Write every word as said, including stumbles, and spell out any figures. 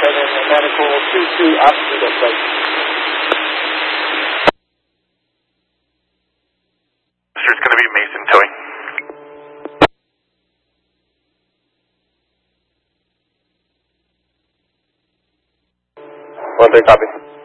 seven medical two two up to the place. It's going to be Mason towing. One three, copy.